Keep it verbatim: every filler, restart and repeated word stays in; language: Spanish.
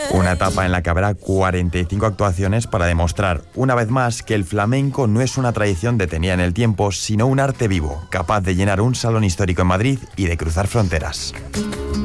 Una etapa en la que habrá cuarenta y cinco actuaciones para demostrar, una vez más, que el flamenco no es una tradición detenida en el tiempo, sino un arte vivo, capaz de llenar un salón histórico en Madrid y de cruzar fronteras.